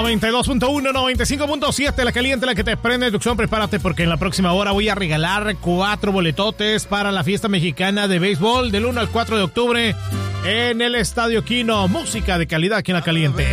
92.1, 95.7, la caliente, la que te prende. Tucson, prepárate porque en la próxima hora voy a regalar 4 boletotes para la fiesta mexicana de béisbol del 1 al 4 de octubre en el Estadio Quino. Música de calidad aquí en la caliente.